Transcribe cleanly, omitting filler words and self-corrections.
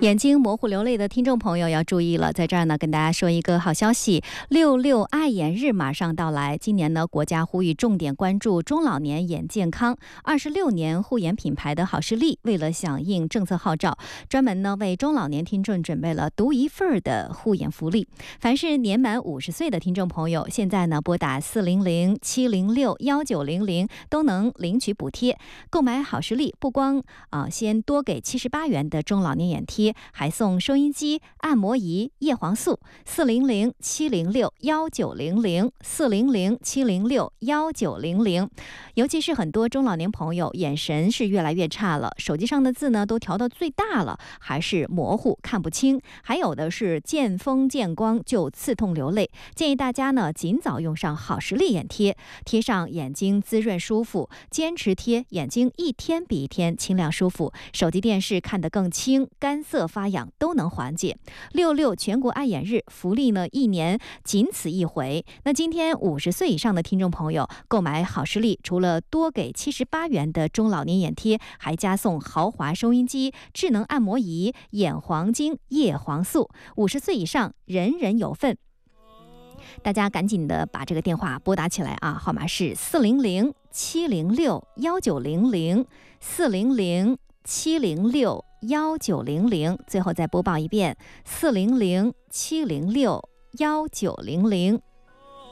眼睛模糊流泪的听众朋友要注意了，在这儿呢跟大家说一个好消息，66爱眼日马上到来。今年呢，国家呼吁重点关注中老年眼健康。26年护眼品牌的好视力，为了响应政策号召，专门呢为中老年听众准备了独一份的护眼福利。凡是年满50岁的听众朋友，现在呢拨打400-706-1900都能领取补贴。购买好视力，不光先多给78元的中老年眼贴，还送收音机、按摩仪、叶黄素。400-706-1900，400-706-1900。尤其是很多中老年朋友眼神是越来越差了，手机上的字呢都调到最大了，还是模糊看不清，还有的是见风见光就刺痛流泪。建议大家呢尽早用上好视力眼贴，贴上眼睛滋润舒服，坚持贴，眼睛一天比一天清亮舒服，手机电视看得更清，干涩发痒都能缓解。66全国爱眼日福利呢，一年仅此一回。那今天50岁以上的听众朋友购买好视力，除了多给78元的中老年眼贴，还加送豪华收音机、智能按摩仪、眼黄金、叶黄素。50岁以上人人有份。大家赶紧的把这个电话拨打起来啊，号码是400-706-1900，400-706-1900。最后再播报一遍，400-706-1900。